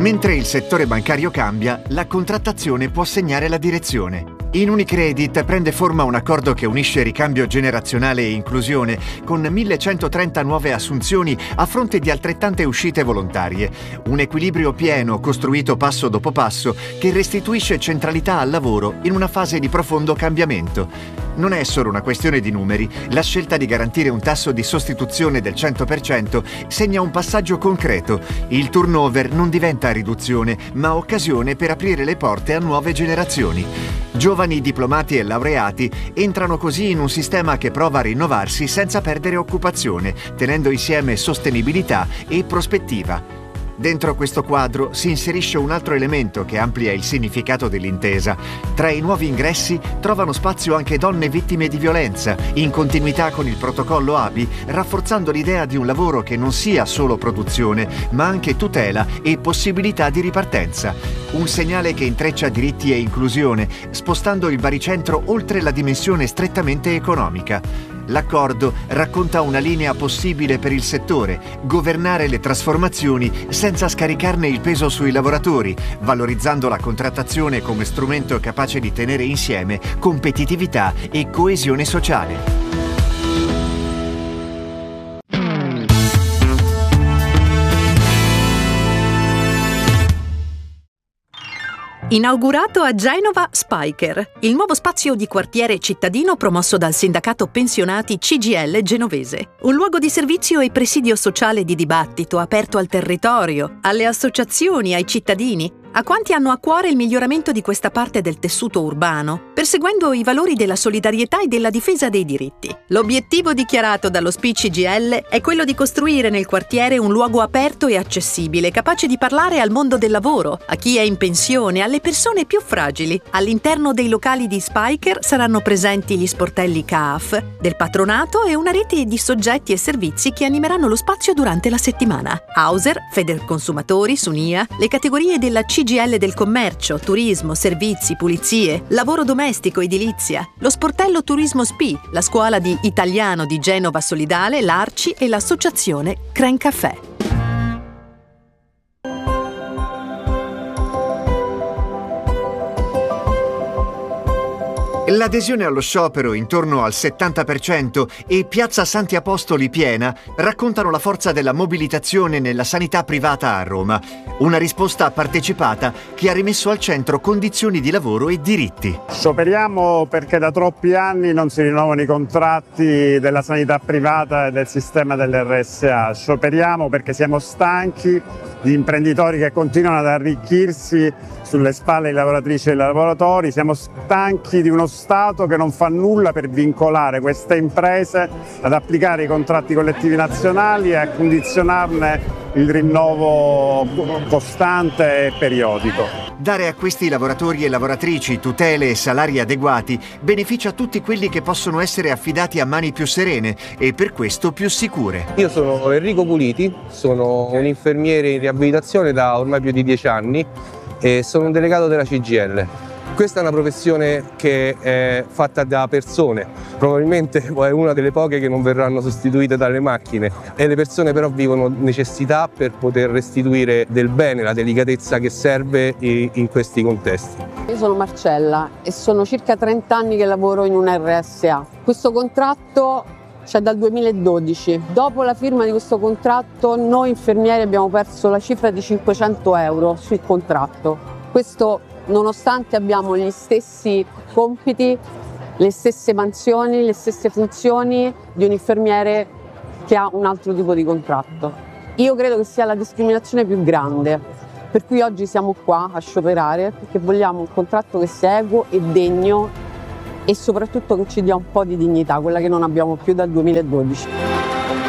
Mentre il settore bancario cambia, la contrattazione può segnare la direzione. In Unicredit prende forma un accordo che unisce ricambio generazionale e inclusione con 1130 nuove assunzioni a fronte di altrettante uscite volontarie. Un equilibrio pieno costruito passo dopo passo che restituisce centralità al lavoro in una fase di profondo cambiamento. Non è solo una questione di numeri, la scelta di garantire un tasso di sostituzione del 100% segna un passaggio concreto. Il turnover non diventa riduzione, ma occasione per aprire le porte a nuove generazioni. Giovani diplomati e laureati entrano così in un sistema che prova a rinnovarsi senza perdere occupazione, tenendo insieme sostenibilità e prospettiva. Dentro questo quadro si inserisce un altro elemento che amplia il significato dell'intesa. Tra i nuovi ingressi trovano spazio anche donne vittime di violenza, in continuità con il protocollo ABI, rafforzando l'idea di un lavoro che non sia solo produzione, ma anche tutela e possibilità di ripartenza. Un segnale che intreccia diritti e inclusione, spostando il baricentro oltre la dimensione strettamente economica. L'accordo racconta una linea possibile per il settore: governare le trasformazioni senza scaricarne il peso sui lavoratori, valorizzando la contrattazione come strumento capace di tenere insieme competitività e coesione sociale. Inaugurato a Genova Spiker, il nuovo spazio di quartiere cittadino promosso dal sindacato pensionati CGIL genovese. Un luogo di servizio e presidio sociale di dibattito aperto al territorio, alle associazioni, ai cittadini, a quanti hanno a cuore il miglioramento di questa parte del tessuto urbano, perseguendo i valori della solidarietà e della difesa dei diritti. L'obiettivo dichiarato dallo SPI CGIL è quello di costruire nel quartiere un luogo aperto e accessibile, capace di parlare al mondo del lavoro, a chi è in pensione, alle persone più fragili. All'interno dei locali di Spiker saranno presenti gli sportelli CAF del patronato e una rete di soggetti e servizi che animeranno lo spazio durante la settimana. Hauser, Federconsumatori, Sunia, le categorie della CGIL del commercio, turismo, servizi, pulizie, lavoro domestico, edilizia, lo sportello Turismo SPI, la scuola di italiano di Genova Solidale, l'Arci e l'associazione Cren Café. L'adesione allo sciopero intorno al 70% e Piazza Santi Apostoli piena raccontano la forza della mobilitazione nella sanità privata a Roma. Una risposta partecipata che ha rimesso al centro condizioni di lavoro e diritti. Scioperiamo perché da troppi anni non si rinnovano i contratti della sanità privata e del sistema dell'RSA. Scioperiamo perché siamo stanchi di imprenditori che continuano ad arricchirsi sulle spalle delle lavoratrici e dei lavoratori. Siamo stanchi di uno Stato che non fa nulla per vincolare queste imprese ad applicare i contratti collettivi nazionali e a condizionarne il rinnovo costante e periodico. Dare a questi lavoratori e lavoratrici tutele e salari adeguati beneficia tutti quelli che possono essere affidati a mani più serene e per questo più sicure. Io sono Enrico Puliti, sono un infermiere in riabilitazione da ormai più di 10 anni e sono un delegato della CGIL. Questa è una professione che è fatta da persone, probabilmente è una delle poche che non verranno sostituite dalle macchine e le persone però vivono necessità per poter restituire del bene, la delicatezza che serve in questi contesti. Io sono Marcella e sono circa 30 anni che lavoro in un RSA. Questo contratto c'è dal 2012. Dopo la firma di questo contratto noi infermieri abbiamo perso la cifra di 500 euro sul contratto. Questo nonostante abbiamo gli stessi compiti, le stesse mansioni, le stesse funzioni di un infermiere che ha un altro tipo di contratto. Io credo che sia la discriminazione più grande, per cui oggi siamo qua a scioperare perché vogliamo un contratto che sia equo e degno e soprattutto che ci dia un po' di dignità, quella che non abbiamo più dal 2012.